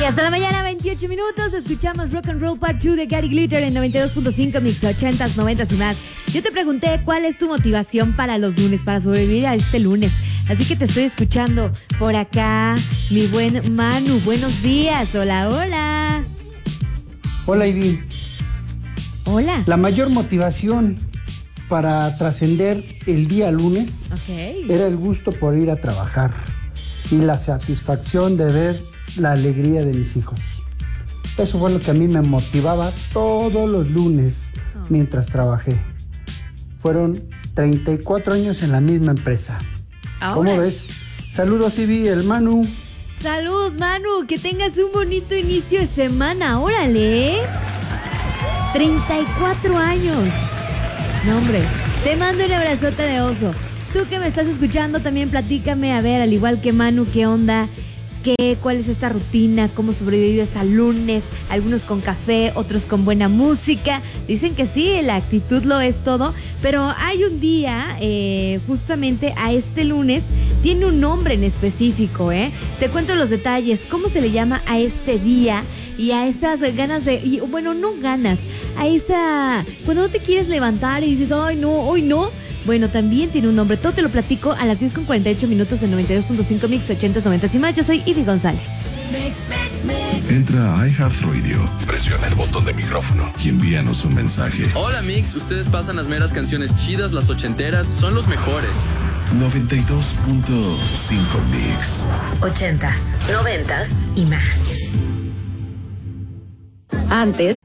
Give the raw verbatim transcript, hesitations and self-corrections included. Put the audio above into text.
Hasta la mañana, veintiocho minutos. Escuchamos Rock and Roll Part dos de Gary Glitter en noventa y dos punto cinco Mix, ochentas, noventas y más. Yo te pregunté cuál es tu motivación para los lunes, para sobrevivir a este lunes. Así que te estoy escuchando por acá, mi buen Manu. Buenos días. Hola, hola. Hola, Ivy. Hola. La mayor motivación para trascender el día lunes okay. era el gusto por ir a trabajar y la satisfacción de ver la alegría de mis hijos. Eso fue lo que a mí me motivaba todos los lunes oh. mientras trabajé. Fueron treinta y cuatro años en la misma empresa. Ahora. ¿Cómo ves? Saludos, Ivy, el Manu. Saludos, Manu. Que tengas un bonito inicio de semana. Órale. treinta y cuatro años. No, hombre. Te mando un abrazote de oso. Tú que me estás escuchando también platícame, a ver, al igual que Manu, ¿qué onda? ¿Qué, ¿Cuál es esta rutina? ¿Cómo sobrevives al lunes? Algunos con café, otros con buena música. Dicen que sí, la actitud lo es todo. Pero hay un día, eh, justamente a este lunes, tiene un nombre en específico, ¿eh? Te cuento los detalles. ¿Cómo se le llama a este día? Y a esas ganas de... Y, bueno, no ganas. A esa... Cuando no te quieres levantar y dices, ay, no, hoy no... Bueno, también tiene un nombre. Todo te lo platico a las diez con cuarenta y ocho minutos en noventa y dos punto cinco Mix, ochentas, noventas y más. Yo soy Ivy González. Entra a iHeartRadio, presiona el botón de micrófono y envíanos un mensaje. Hola, Mix. Ustedes pasan las meras canciones chidas, las ochenteras. Son los mejores. noventa y dos punto cinco Mix. Ochentas, noventas y más. Antes